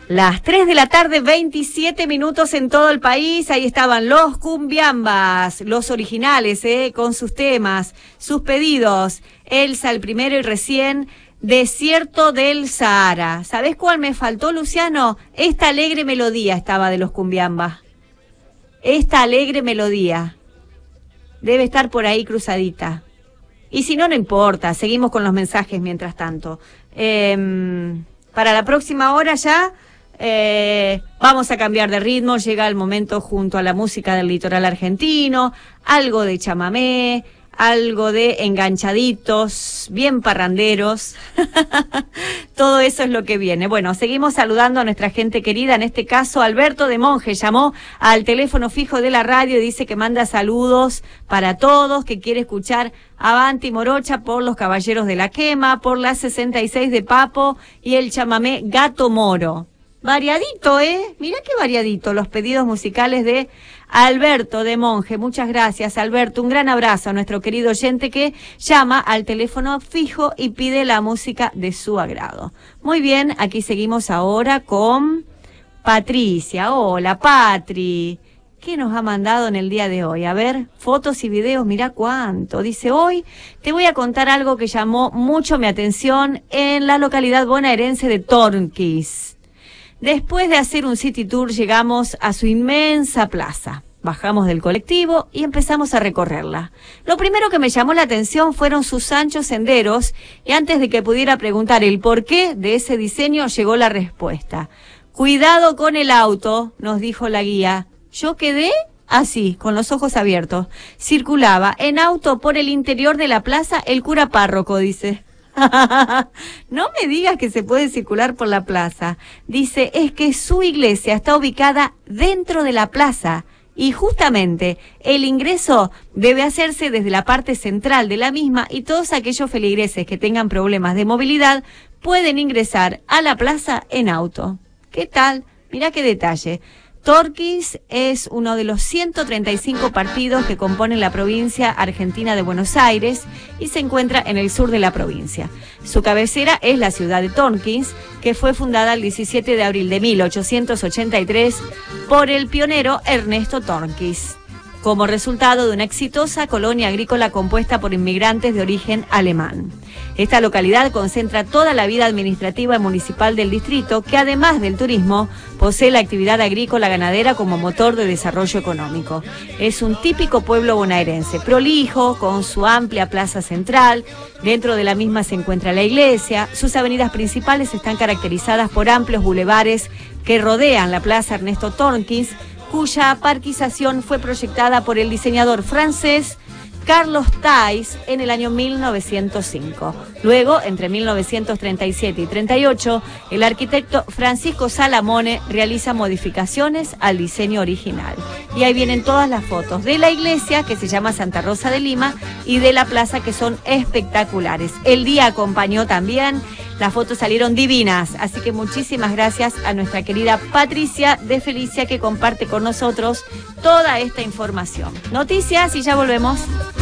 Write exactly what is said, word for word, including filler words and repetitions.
Las tres de la tarde, veintisiete minutos en todo el país. Ahí estaban los cumbiambas, los originales, eh, con sus temas, sus pedidos. Elsa, el primero y recién, Desierto del Sahara. ¿Sabés cuál me faltó, Luciano? Esta alegre melodía estaba de los cumbiambas. Esta alegre melodía. Debe estar por ahí cruzadita. Y si no, no importa. Seguimos con los mensajes mientras tanto. Eh, para la próxima hora ya... Eh, vamos a cambiar de ritmo, llega el momento junto a la música del litoral argentino, algo de chamamé, algo de enganchaditos, bien parranderos, todo eso es lo que viene. Bueno, seguimos saludando a nuestra gente querida, en este caso Alberto de Monge llamó al teléfono fijo de la radio y dice que manda saludos para todos, que quiere escuchar Avanti Morocha por los Caballeros de la Quema, por la sesenta y seis de Papo y el chamamé Gato Moro. Variadito, ¿eh? Mirá qué variadito los pedidos musicales de Alberto de Monge. Muchas gracias, Alberto. Un gran abrazo a nuestro querido oyente que llama al teléfono fijo y pide la música de su agrado. Muy bien, aquí seguimos ahora con Patricia. Hola, Patri. ¿Qué nos ha mandado en el día de hoy? A ver, fotos y videos, mirá cuánto. Dice, hoy te voy a contar algo que llamó mucho mi atención en la localidad bonaerense de Tornquís. Después de hacer un city tour llegamos a su inmensa plaza. Bajamos del colectivo y empezamos a recorrerla. Lo primero que me llamó la atención fueron sus anchos senderos y antes de que pudiera preguntar el porqué de ese diseño llegó la respuesta. Cuidado con el auto, nos dijo la guía. Yo quedé así, con los ojos abiertos. Circulaba en auto por el interior de la plaza el cura párroco, dice. No me digas que se puede circular por la plaza. Dice, es que su iglesia está ubicada dentro de la plaza y justamente el ingreso debe hacerse desde la parte central de la misma y todos aquellos feligreses que tengan problemas de movilidad pueden ingresar a la plaza en auto. ¿Qué tal? Mirá qué detalle. Torquís es uno de los ciento treinta y cinco partidos que componen la provincia argentina de Buenos Aires y se encuentra en el sur de la provincia. Su cabecera es la ciudad de Torquís, que fue fundada el diecisiete de abril de mil ochocientos ochenta y tres por el pionero Ernesto Tornquís, como resultado de una exitosa colonia agrícola compuesta por inmigrantes de origen alemán. Esta localidad concentra toda la vida administrativa y municipal del distrito, que además del turismo, posee la actividad agrícola ganadera como motor de desarrollo económico. Es un típico pueblo bonaerense, prolijo, con su amplia plaza central. Dentro de la misma se encuentra la iglesia. Sus avenidas principales están caracterizadas por amplios bulevares que rodean la plaza Ernesto Tornquís, cuya parquización fue proyectada por el diseñador francés Carlos Thais en el año mil novecientos cinco. Luego, entre mil novecientos treinta y siete y treinta y ocho, el arquitecto Francisco Salamone realiza modificaciones al diseño original. Y ahí vienen todas las fotos de la iglesia, que se llama Santa Rosa de Lima, y de la plaza, que son espectaculares. El día acompañó también, las fotos salieron divinas, así que muchísimas gracias a nuestra querida Patricia de Felicia, que comparte con nosotros toda esta información. Noticias y ya volvemos.